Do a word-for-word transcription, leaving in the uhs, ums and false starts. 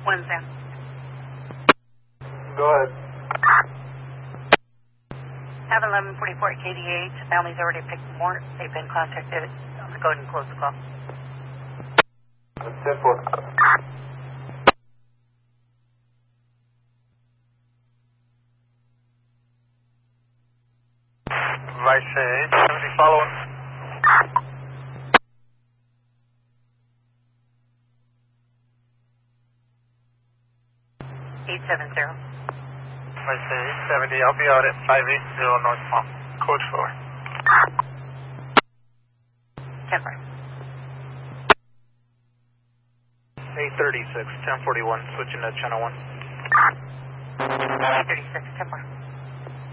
One Sam. Go ahead. Have eleven forty-four K D H. Family's already picked more. They've been contacted. Let's go ahead and close the call. ten four. Vice eight seventy following. eight seven zero. Vice eight seventy, I'll be out at five eight zero North Palm. Code four. ten four. eight thirty-six, ten forty-one, switching to channel one. eight thirty-six, ten four.